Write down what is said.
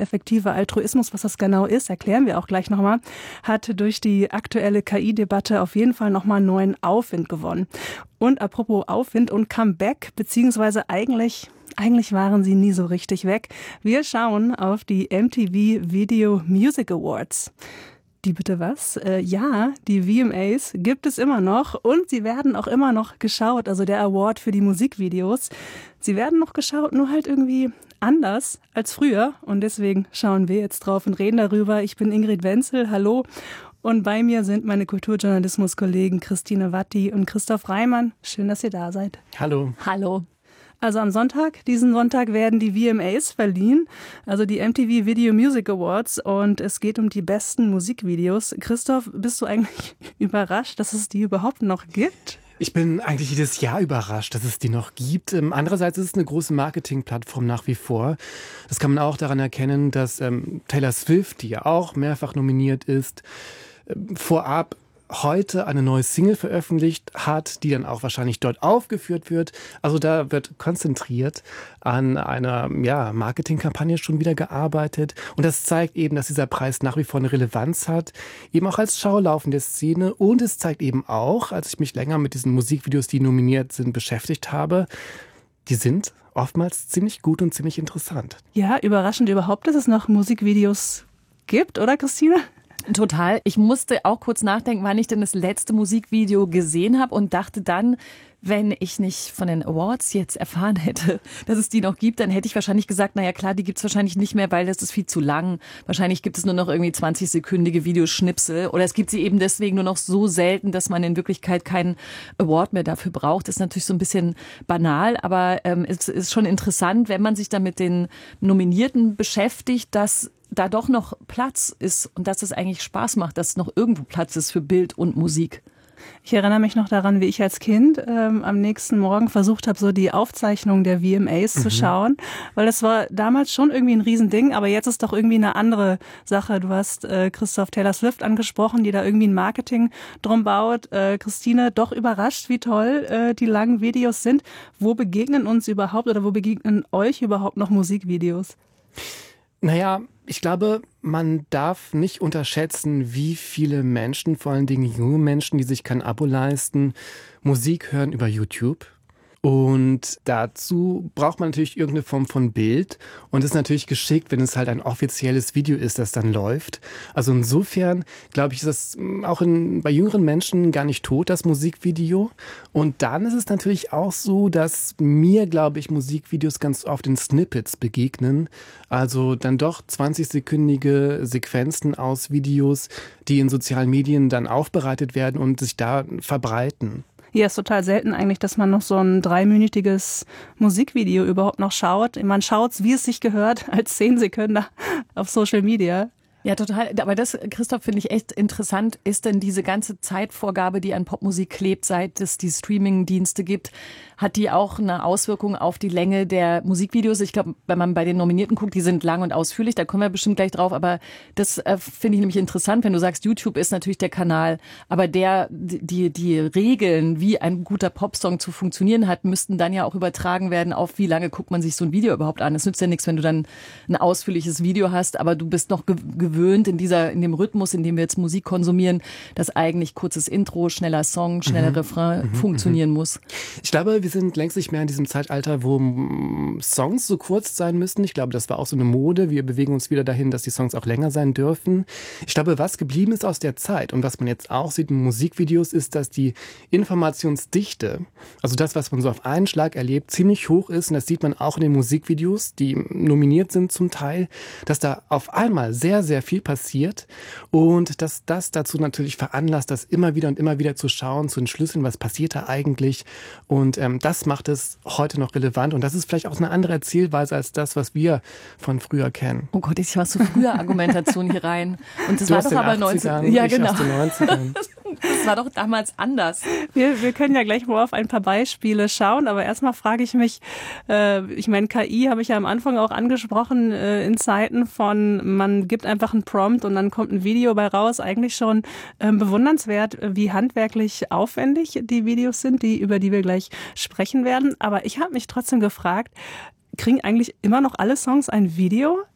effektiver Altruismus, was das genau ist, erklären wir auch gleich nochmal, hat durch die aktuelle KI-Debatte auf jeden Fall nochmal neuen Aufwind gewonnen. Und apropos Aufwind und Comeback, beziehungsweise eigentlich waren sie nie so richtig weg. Wir schauen auf die MTV Video Music Awards. Die bitte was? Ja, die VMAs gibt es immer noch und sie werden auch immer noch geschaut, also der Award für die Musikvideos. Sie werden noch geschaut, nur halt irgendwie anders als früher und deswegen schauen wir jetzt drauf und reden darüber. Ich bin Ingrid Wenzel, hallo. Und bei mir sind meine Kulturjournalismus-Kollegen Christine Watti und Christoph Reimann. Schön, dass ihr da seid. Hallo. Hallo. Also am Sonntag, diesen Sonntag werden die VMAs verliehen, also die MTV Video Music Awards und es geht um die besten Musikvideos. Christoph, bist du eigentlich überrascht, dass es die überhaupt noch gibt? Ich bin eigentlich jedes Jahr überrascht, dass es die noch gibt. Andererseits ist es eine große Marketingplattform nach wie vor. Das kann man auch daran erkennen, dass Taylor Swift, die ja auch mehrfach nominiert ist, vorab heute eine neue Single veröffentlicht hat, die dann auch wahrscheinlich dort aufgeführt wird. Also da wird konzentriert an einer Marketingkampagne schon wieder gearbeitet. Und das zeigt eben, dass dieser Preis nach wie vor eine Relevanz hat, eben auch als Schaulaufen der Szene. Und es zeigt eben auch, als ich mich länger mit diesen Musikvideos, die nominiert sind, beschäftigt habe, die sind oftmals ziemlich gut und ziemlich interessant. Ja, überraschend überhaupt, dass es noch Musikvideos gibt, oder Christine? Total. Ich musste auch kurz nachdenken, wann ich denn das letzte Musikvideo gesehen habe und dachte dann, wenn ich nicht von den Awards jetzt erfahren hätte, dass es die noch gibt, dann hätte ich wahrscheinlich gesagt, naja klar, die gibt's wahrscheinlich nicht mehr, weil das ist viel zu lang. Wahrscheinlich gibt es nur noch irgendwie 20-sekündige Videoschnipsel oder es gibt sie eben deswegen nur noch so selten, dass man in Wirklichkeit keinen Award mehr dafür braucht. Das ist natürlich so ein bisschen banal, aber es ist schon interessant, wenn man sich dann mit den Nominierten beschäftigt, dass da doch noch Platz ist und dass es eigentlich Spaß macht, dass noch irgendwo Platz ist für Bild und Musik. Ich erinnere mich noch daran, wie ich als Kind am nächsten Morgen versucht habe, so die Aufzeichnung der VMAs zu schauen, weil das war damals schon irgendwie ein Riesending, aber jetzt ist doch irgendwie eine andere Sache. Du hast Christoph Taylor Swift angesprochen, die da irgendwie ein Marketing drum baut. Christine, doch überrascht, wie toll die langen Videos sind. Wo begegnen uns überhaupt oder wo begegnen euch überhaupt noch Musikvideos? Naja, ich glaube, man darf nicht unterschätzen, wie viele Menschen, vor allen Dingen junge Menschen, die sich kein Abo leisten, Musik hören über YouTube. Und dazu braucht man natürlich irgendeine Form von Bild und ist natürlich geschickt, wenn es halt ein offizielles Video ist, das dann läuft. Also insofern, glaube ich, ist das auch bei jüngeren Menschen gar nicht tot, das Musikvideo. Und dann ist es natürlich auch so, dass mir, glaube ich, Musikvideos ganz oft in Snippets begegnen. Also dann doch 20-sekündige Sequenzen aus Videos, die in sozialen Medien dann aufbereitet werden und sich da verbreiten. Ja, ist total selten eigentlich, dass man noch so ein 3-minütiges Musikvideo überhaupt noch schaut. Man schaut's, wie es sich gehört, als 10 Sekunden auf Social Media. Ja, total. Aber das, Christoph, finde ich echt interessant. Ist denn diese ganze Zeitvorgabe, die an Popmusik klebt, seit es die Streaming-Dienste gibt, hat die auch eine Auswirkung auf die Länge der Musikvideos? Ich glaube, wenn man bei den Nominierten guckt, die sind lang und ausführlich, da kommen wir bestimmt gleich drauf. Aber das finde ich nämlich interessant, wenn du sagst, YouTube ist natürlich der Kanal, aber die Regeln, wie ein guter Popsong zu funktionieren hat, müssten dann ja auch übertragen werden auf, wie lange guckt man sich so ein Video überhaupt an. Es nützt ja nichts, wenn du dann ein ausführliches Video hast, aber du bist noch gewöhnt in dem Rhythmus, in dem wir jetzt Musik konsumieren, dass eigentlich kurzes Intro, schneller Song, schneller Refrain funktionieren muss. Ich glaube, wir sind längst nicht mehr in diesem Zeitalter, wo Songs so kurz sein müssen. Ich glaube, das war auch so eine Mode. Wir bewegen uns wieder dahin, dass die Songs auch länger sein dürfen. Ich glaube, was geblieben ist aus der Zeit und was man jetzt auch sieht in Musikvideos, ist, dass die Informationsdichte, also das, was man so auf einen Schlag erlebt, ziemlich hoch ist. Und das sieht man auch in den Musikvideos, die nominiert sind zum Teil, dass da auf einmal sehr, sehr viel passiert und dass das dazu natürlich veranlasst, das immer wieder zu schauen, zu entschlüsseln, was passiert da eigentlich. Und das macht es heute noch relevant und das ist vielleicht auch eine andere Erzählweise als das, was wir von früher kennen. Oh Gott, ich war so früher Argumentation hier rein. Und das war doch aber 90ern, ja, genau. Aus den 90ern. Das war doch damals anders. Wir können ja gleich mal auf ein paar Beispiele schauen, aber erstmal frage ich mich, ich meine, KI habe ich ja am Anfang auch angesprochen, in Zeiten von, man gibt einfach einen Prompt und dann kommt ein Video bei raus, eigentlich schon bewundernswert, wie handwerklich aufwendig die Videos sind, über die wir gleich sprechen werden. Aber ich habe mich trotzdem gefragt, kriegen eigentlich immer noch alle Songs ein Video?